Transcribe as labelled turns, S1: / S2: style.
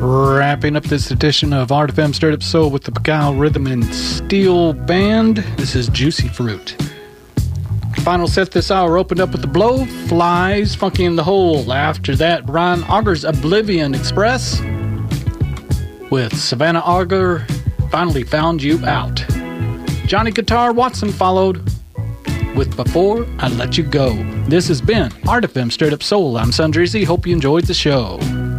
S1: Wrapping up this edition of Art FM Straight Up Soul with the Pagao Rhythm and Steel Band. This is Juicy Fruit. Final set this hour opened up with the Blowflies, Funky in the Hole. After that, Brian Auger's Oblivion Express with Savannah Auger, Finally Found You Out. Johnny Guitar Watson followed with Before I Let You Go. This has been Art FM Straight Up Soul. I'm Sundreezy. Hope you enjoyed the show.